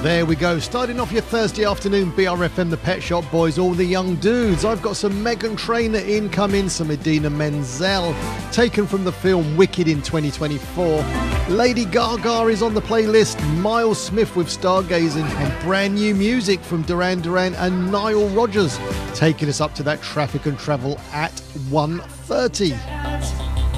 There we go, starting off your Thursday afternoon BRFM The Pet Shop Boys, all the young dudes. I've got some Meghan Trainor incoming, some Idina Menzel, taken from the film Wicked in 2024. Lady Gaga is on the playlist, Miles Smith with Stargazing, and brand new music from Duran Duran and Nile Rodgers, taking us up to that Traffic and Travel at 1:30.